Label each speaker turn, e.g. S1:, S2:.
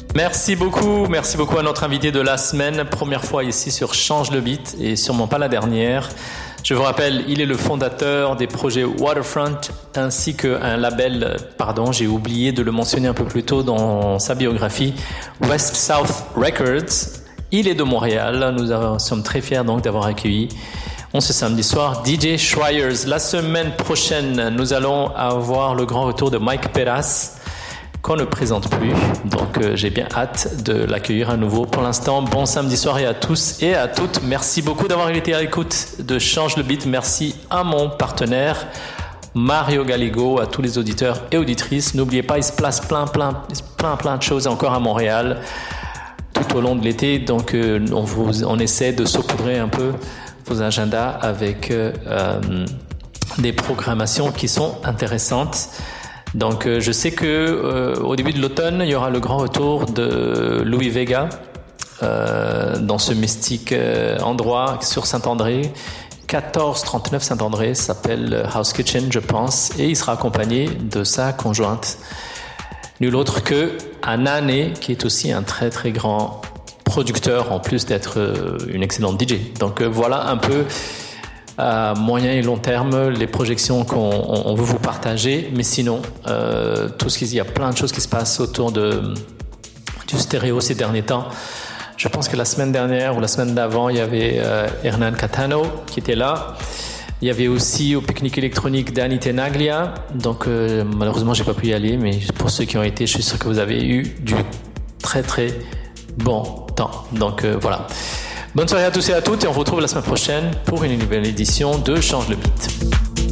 S1: Merci beaucoup à notre invité de la semaine. Première fois ici sur Change le Beat et sûrement pas la dernière. Je vous rappelle, il est le fondateur des projets Waterfront ainsi qu'un label, j'ai oublié de le mentionner un peu plus tôt dans sa biographie, West South Records. Il est de Montréal. Nous sommes très fiers donc d'avoir accueilli ce samedi soir DJ Schreiers. La semaine prochaine, nous allons avoir le grand retour de Mike Peras, qu'on ne présente plus. Donc j'ai bien hâte de l'accueillir à nouveau. Pour l'instant, bon samedi soir à tous et à toutes. Merci beaucoup d'avoir été à l'écoute de Change le Beat. Merci à mon partenaire Mario Gallego, à tous les auditeurs et auditrices. N'oubliez pas, il se place plein de choses encore à Montréal tout au long de l'été. Donc on essaie de saupoudrer un peu vos agendas avec des programmations qui sont intéressantes. Donc je sais que au début de l'automne, il y aura le grand retour de Louis Vega dans ce mystique endroit sur Saint-André. 1439 Saint-André, s'appelle House Kitchen, je pense, et il sera accompagné de sa conjointe. Nul autre que Anane, qui est aussi un très très grand producteur, en plus d'être une excellente DJ. Donc voilà un peu à moyen et long terme les projections qu'on veut vous partager. Mais sinon, il y a plein de choses qui se passent autour du stéréo ces derniers temps. Je pense que la semaine dernière ou la semaine d'avant, il y avait Hernan Catano qui était là. Il y avait aussi au pique-nique électronique Danny Tenaglia. Donc malheureusement, j'ai pas pu y aller, mais pour ceux qui ont été, je suis sûr que vous avez eu du très très bon temps. Donc voilà. Bonne soirée à tous et à toutes et on se retrouve la semaine prochaine pour une nouvelle édition de Change le Beat.